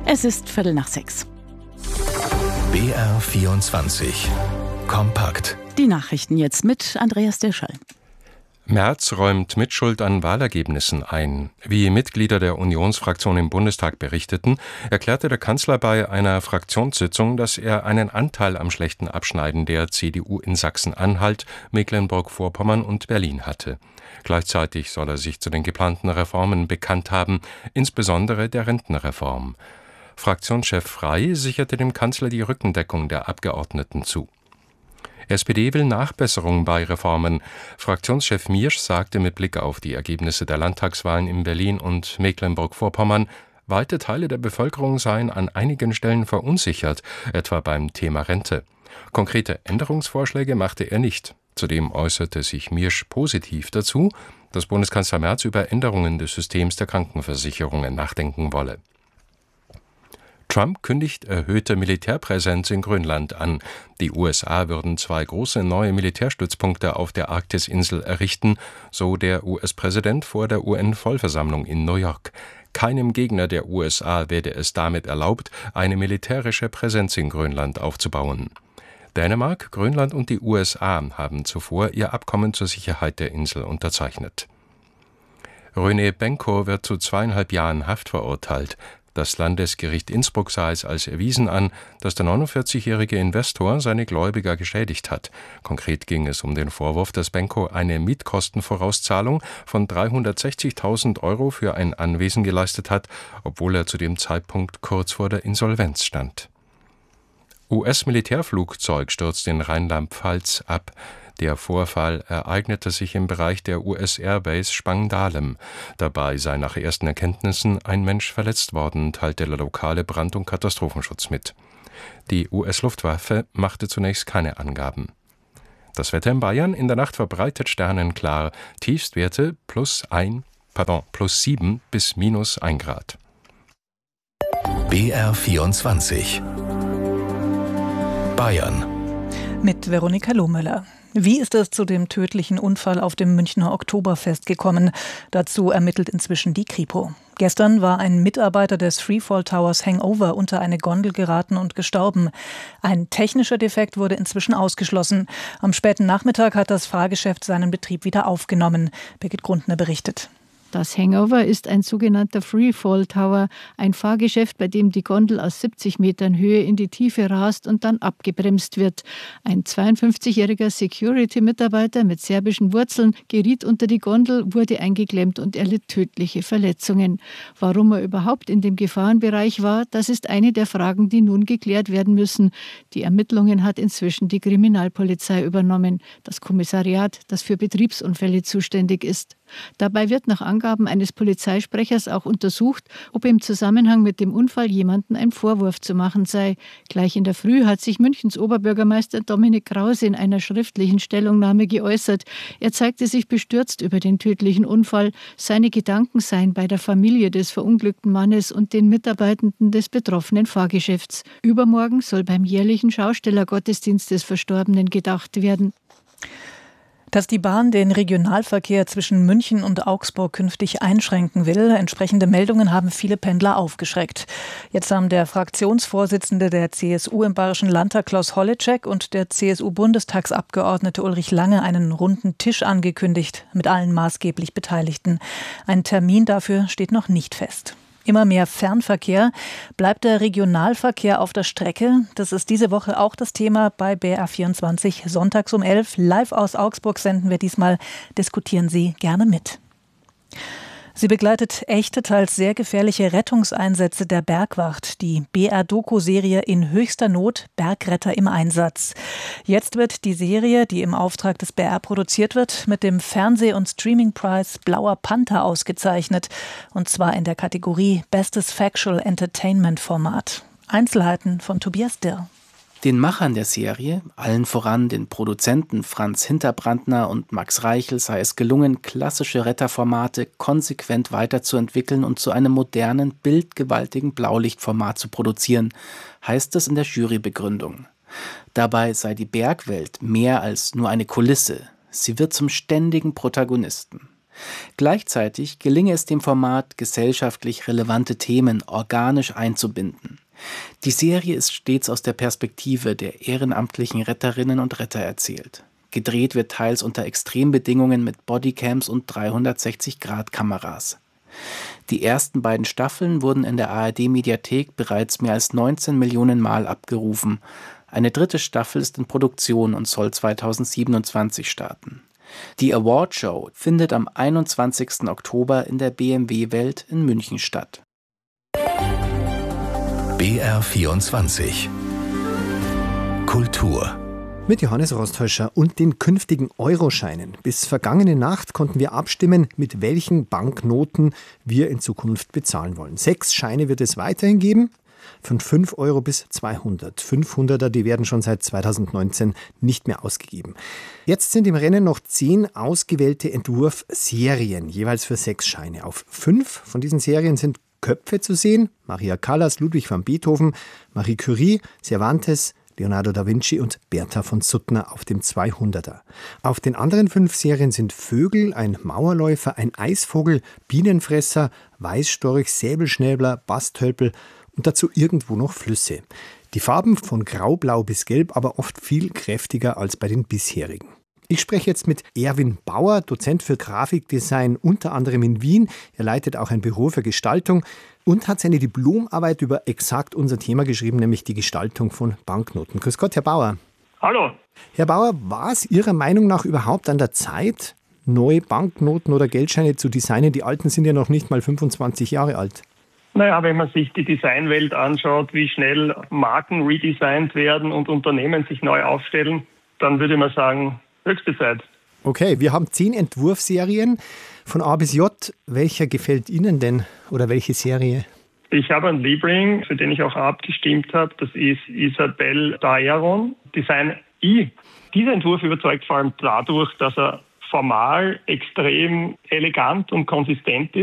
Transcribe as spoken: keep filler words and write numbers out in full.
Es ist Viertel nach sechs. B R vierundzwanzig. Kompakt. Die Nachrichten jetzt mit Andreas Derschall. Merz räumt Mitschuld an Wahlergebnissen ein. Wie Mitglieder der Unionsfraktion im Bundestag berichteten, erklärte der Kanzler bei einer Fraktionssitzung, dass er einen Anteil am schlechten Abschneiden der C D U in Sachsen-Anhalt, Mecklenburg-Vorpommern und Berlin hatte. Gleichzeitig soll er sich zu den geplanten Reformen bekannt haben, insbesondere der Rentenreform. Fraktionschef Frey sicherte dem Kanzler die Rückendeckung der Abgeordneten zu. S P D will Nachbesserung bei Reformen. Fraktionschef Miersch sagte mit Blick auf die Ergebnisse der Landtagswahlen in Berlin und Mecklenburg-Vorpommern, weite Teile der Bevölkerung seien an einigen Stellen verunsichert, etwa beim Thema Rente. Konkrete Änderungsvorschläge machte er nicht. Zudem äußerte sich Miersch positiv dazu, dass Bundeskanzler Merz über Änderungen des Systems der Krankenversicherungen nachdenken wolle. Trump kündigt erhöhte Militärpräsenz in Grönland an. Die U S A würden zwei große neue Militärstützpunkte auf der Arktisinsel errichten, so der U S-Präsident vor der U N-Vollversammlung in New York. Keinem Gegner der U S A werde es damit erlaubt, eine militärische Präsenz in Grönland aufzubauen. Dänemark, Grönland und die U S A haben zuvor ihr Abkommen zur Sicherheit der Insel unterzeichnet. René Benko wird zu zweieinhalb Jahren Haft verurteilt. Das Landesgericht Innsbruck sah es als erwiesen an, dass der neunundvierzigjährige Investor seine Gläubiger geschädigt hat. Konkret ging es um den Vorwurf, dass Benko eine Mietkostenvorauszahlung von dreihundertsechzigtausend Euro für ein Anwesen geleistet hat, obwohl er zu dem Zeitpunkt kurz vor der Insolvenz stand. U S-Militärflugzeug stürzt in Rheinland-Pfalz ab. Der Vorfall ereignete sich im Bereich der U S-Airbase Spangdahlem. Dabei sei nach ersten Erkenntnissen ein Mensch verletzt worden, teilte der lokale Brand- und Katastrophenschutz mit. Die U S-Luftwaffe machte zunächst keine Angaben. Das Wetter in Bayern: in der Nacht verbreitet sternenklar, Tiefstwerte plus ein, pardon, plus sieben bis minus ein Grad. B R vierundzwanzig. Bayern. Mit Veronika Lohmüller. Wie ist es zu dem tödlichen Unfall auf dem Münchner Oktoberfest gekommen? Dazu ermittelt inzwischen die Kripo. Gestern war ein Mitarbeiter des Freefall Towers Hangover unter eine Gondel geraten und gestorben. Ein technischer Defekt wurde inzwischen ausgeschlossen. Am späten Nachmittag hat das Fahrgeschäft seinen Betrieb wieder aufgenommen. Birgit Grundner berichtet. Das Hangover ist ein sogenannter Freefall Tower, ein Fahrgeschäft, bei dem die Gondel aus siebzig Metern Höhe in die Tiefe rast und dann abgebremst wird. Ein zweiundfünfzigjähriger Security-Mitarbeiter mit serbischen Wurzeln geriet unter die Gondel, wurde eingeklemmt und erlitt tödliche Verletzungen. Warum er überhaupt in dem Gefahrenbereich war, das ist eine der Fragen, die nun geklärt werden müssen. Die Ermittlungen hat inzwischen die Kriminalpolizei übernommen, das Kommissariat, das für Betriebsunfälle zuständig ist. Dabei wird nach Angaben eines Polizeisprechers auch untersucht, ob im Zusammenhang mit dem Unfall jemandem ein Vorwurf zu machen sei. Gleich in der Früh hat sich Münchens Oberbürgermeister Dominik Krause in einer schriftlichen Stellungnahme geäußert. Er zeigte sich bestürzt über den tödlichen Unfall. Seine Gedanken seien bei der Familie des verunglückten Mannes und den Mitarbeitenden des betroffenen Fahrgeschäfts. Übermorgen soll beim jährlichen Schaustellergottesdienst des Verstorbenen gedacht werden. Dass die Bahn den Regionalverkehr zwischen München und Augsburg künftig einschränken will, entsprechende Meldungen haben viele Pendler aufgeschreckt. Jetzt haben der Fraktionsvorsitzende der C S U im Bayerischen Landtag Klaus Holleczek und der C S U-Bundestagsabgeordnete Ulrich Lange einen runden Tisch angekündigt mit allen maßgeblich Beteiligten. Ein Termin dafür steht noch nicht fest. Immer mehr Fernverkehr. Bleibt der Regionalverkehr auf der Strecke? Das ist diese Woche auch das Thema bei B R vierundzwanzig. Sonntags um elf, live aus Augsburg senden wir diesmal. Diskutieren Sie gerne mit. Sie begleitet echte, teils sehr gefährliche Rettungseinsätze der Bergwacht. Die B R-Doku-Serie In höchster Not, Bergretter im Einsatz. Jetzt wird die Serie, die im Auftrag des B R produziert wird, mit dem Fernseh- und Streaming-Preis Blauer Panther ausgezeichnet. Und zwar in der Kategorie Bestes Factual Entertainment Format. Einzelheiten von Tobias Dirr. Den Machern der Serie, allen voran den Produzenten Franz Hinterbrandner und Max Reichel, sei es gelungen, klassische Retterformate konsequent weiterzuentwickeln und zu einem modernen, bildgewaltigen Blaulichtformat zu produzieren, heißt es in der Jurybegründung. Dabei sei die Bergwelt mehr als nur eine Kulisse. Sie wird zum ständigen Protagonisten. Gleichzeitig gelinge es dem Format, gesellschaftlich relevante Themen organisch einzubinden. Die Serie ist stets aus der Perspektive der ehrenamtlichen Retterinnen und Retter erzählt. Gedreht wird teils unter Extrembedingungen mit Bodycams und dreihundertsechzig Grad Kameras. Die ersten beiden Staffeln wurden in der A R D-Mediathek bereits mehr als neunzehn Millionen Mal abgerufen. Eine dritte Staffel ist in Produktion und soll zweitausendsiebenundzwanzig starten. Die Awardshow findet am einundzwanzigsten Oktober in der B M W-Welt in München statt. B R vierundzwanzig Kultur mit Johannes Rosthäuscher und den künftigen Euroscheinen. Bis vergangene Nacht konnten wir abstimmen, mit welchen Banknoten wir in Zukunft bezahlen wollen. Sechs Scheine wird es weiterhin geben, von fünf Euro bis zweihundert. fünfhunderter, die werden schon seit zweitausendneunzehn nicht mehr ausgegeben. Jetzt sind im Rennen noch zehn ausgewählte Entwurfserien, jeweils für sechs Scheine. Auf fünf von diesen Serien sind Köpfe zu sehen: Maria Callas, Ludwig van Beethoven, Marie Curie, Cervantes, Leonardo da Vinci und Bertha von Suttner auf dem zweihunderter. Auf den anderen fünf Serien sind Vögel, ein Mauerläufer, ein Eisvogel, Bienenfresser, Weißstorch, Säbelschnäbler, Bastölpel und dazu irgendwo noch Flüsse. Die Farben von graublau bis gelb, aber oft viel kräftiger als bei den bisherigen. Ich spreche jetzt mit Erwin Bauer, Dozent für Grafikdesign, unter anderem in Wien. Er leitet auch ein Büro für Gestaltung und hat seine Diplomarbeit über exakt unser Thema geschrieben, nämlich die Gestaltung von Banknoten. Grüß Gott, Herr Bauer. Hallo. Herr Bauer, war es Ihrer Meinung nach überhaupt an der Zeit, neue Banknoten oder Geldscheine zu designen? Die alten sind ja noch nicht mal fünfundzwanzig Jahre alt. Naja, wenn man sich die Designwelt anschaut, wie schnell Marken redesignt werden und Unternehmen sich neu aufstellen, dann würde man sagen, höchste Zeit. Okay, wir haben zehn Entwurfsserien von A bis J. Welcher gefällt Ihnen denn oder welche Serie? Ich habe einen Liebling, für den ich auch abgestimmt habe. Das ist Isabelle Daeron, Design I. Dieser Entwurf überzeugt vor allem dadurch, dass er formal extrem elegant und konsistent ist.